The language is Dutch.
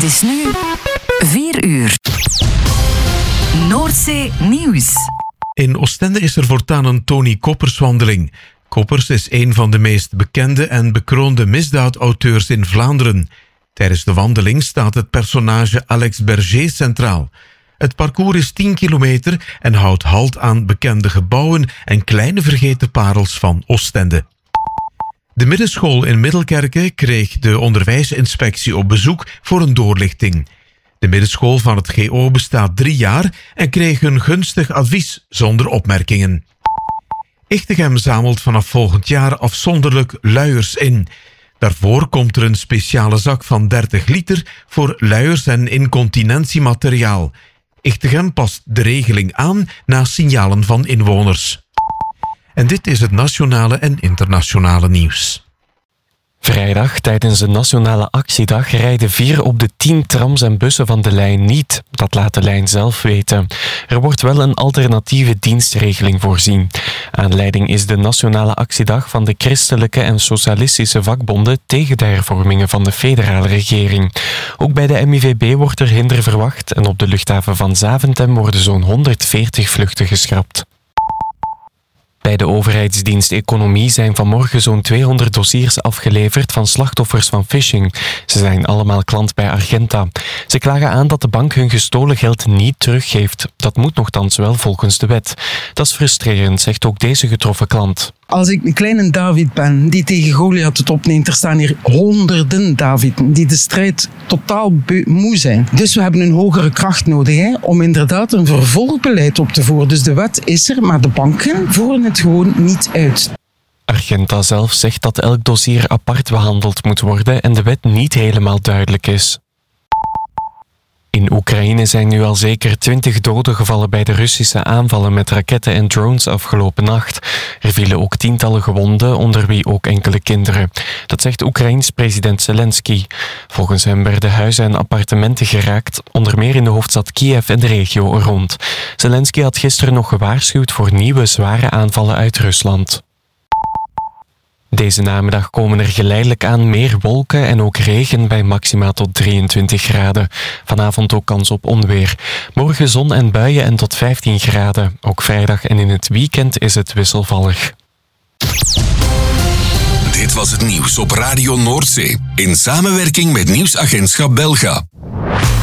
is nu 4 uur. Noordzee Nieuws. In Oostende is er voortaan een Tony Koppers-wandeling. Koppers is een van de meest bekende en bekroonde misdaadauteurs in Vlaanderen. Tijdens de wandeling staat het personage Alex Berger centraal. Het parcours is 10 kilometer en houdt halt aan bekende gebouwen en kleine vergeten parels van Oostende. De middenschool in Middelkerke kreeg de onderwijsinspectie op bezoek voor een doorlichting. De middenschool van het GO bestaat 3 jaar en kreeg een gunstig advies zonder opmerkingen. Ichtegem zamelt vanaf volgend jaar afzonderlijk luiers in. Daarvoor komt er een speciale zak van 30 liter voor luiers en incontinentiemateriaal. Ichtegem past de regeling aan na signalen van inwoners. En dit is het nationale en internationale nieuws. Vrijdag, tijdens de Nationale Actiedag, rijden 4 op de 10 trams en bussen van de lijn niet. Dat laat de lijn zelf weten. Er wordt wel een alternatieve dienstregeling voorzien. Aanleiding is de Nationale Actiedag van de christelijke en socialistische vakbonden tegen de hervormingen van de federale regering. Ook bij de MIVB wordt er hinder verwacht en op de luchthaven van Zaventem worden zo'n 140 vluchten geschrapt. Bij de overheidsdienst Economie zijn vanmorgen zo'n 200 dossiers afgeleverd van slachtoffers van phishing. Ze zijn allemaal klant bij Argenta. Ze klagen aan dat de bank hun gestolen geld niet teruggeeft. Dat moet nochtans wel volgens de wet. Dat is frustrerend, zegt ook deze getroffen klant. Als ik een kleine David ben die tegen Goliath het opneemt, er staan hier honderden Daviden die de strijd totaal moe zijn. Dus we hebben een hogere kracht nodig om inderdaad een vervolgbeleid op te voeren. Dus de wet is er, maar de banken voeren het gewoon niet uit. Argenta zelf zegt dat elk dossier apart behandeld moet worden en de wet niet helemaal duidelijk is. In Oekraïne zijn nu al zeker 20 doden gevallen bij de Russische aanvallen met raketten en drones afgelopen nacht. Er vielen ook tientallen gewonden, onder wie ook enkele kinderen. Dat zegt Oekraïens president Zelensky. Volgens hem werden huizen en appartementen geraakt, onder meer in de hoofdstad Kiev en de regio rond. Zelensky had gisteren nog gewaarschuwd voor nieuwe zware aanvallen uit Rusland. Deze namiddag komen er geleidelijk aan meer wolken en ook regen bij maxima tot 23 graden. Vanavond ook kans op onweer. Morgen zon en buien en tot 15 graden. Ook vrijdag en in het weekend is het wisselvallig. Dit was het nieuws op Radio Noordzee. In samenwerking met Nieuwsagentschap Belga.